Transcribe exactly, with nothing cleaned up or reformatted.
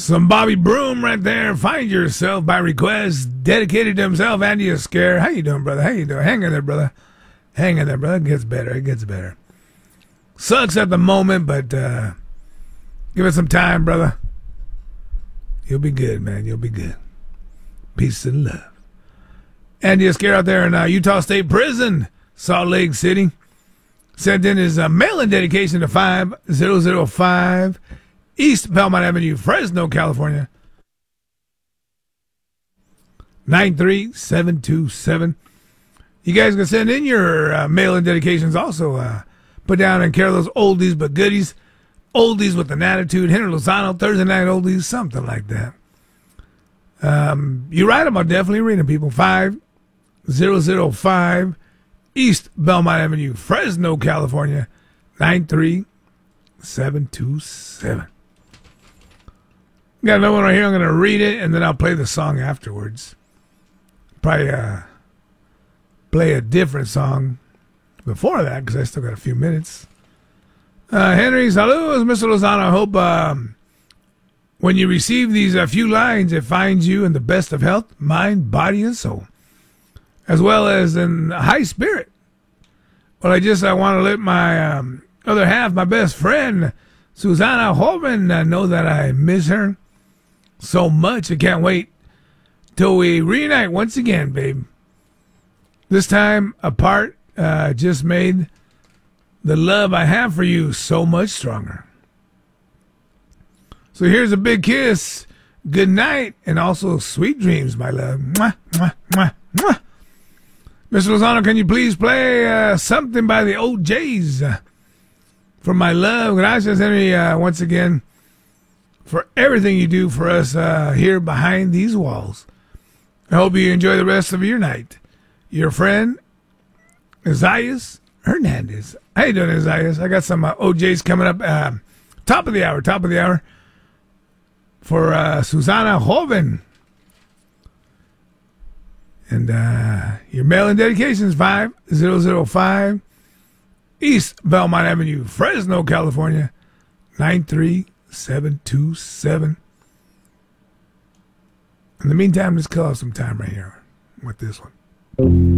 Some Bobby Broom right there. Find Yourself by request. Dedicated to himself, Andy Ascare. How you doing, brother? How you doing? Hang in there, brother. Hang in there, brother. It gets better. It gets better. Sucks at the moment, but uh, give it some time, brother. You'll be good, man. You'll be good. Peace and love. Andy Ascare out there in uh, Utah State Prison, Salt Lake City. Sent in his uh, mail-in dedication to five thousand five East Belmont Avenue, Fresno, California. nine three seven two seven. You guys can send in your uh, mail-in dedications also. Uh, put down and care of those oldies but goodies. Oldies with an attitude. Henry Lozano, Thursday Night Oldies, something like that. Um, you write them, I'll definitely read them, people. five thousand five East Belmont Avenue, Fresno, California. nine three seven two seven. Got another one right here. I'm going to read it, and then I'll play the song afterwards. Probably uh, play a different song before that, because I still got a few minutes. Uh, Henry, saludos, Mister Lozano. I hope um, when you receive these uh, few lines, it finds you in the best of health, mind, body, and soul, as well as in high spirit. Well, I just I want to let my um, other half, my best friend, Susanna Hoban, uh, know that I miss her so much. I can't wait till we reunite once again, babe. This time apart uh, just made the love I have for you so much stronger. So here's a big kiss. Good night, and also sweet dreams, my love. Mwah, mwah, mwah, mwah. Mister Lozano, can you please play uh, something by the O Js? Uh, for my love. Gracias, Henry, uh, once again, for everything you do for us uh, here behind these walls. I hope you enjoy the rest of your night. Your friend, Isaias Hernandez. How you doing, Isaias? I got some uh, O Js coming up. Uh, top of the hour, top of the hour. For uh, Susanna Hoban. And uh, your mail-in dedications, five thousand five East Belmont Avenue, Fresno, California, nine three seven two seven. In the meantime, let's kill off some time right here with this one.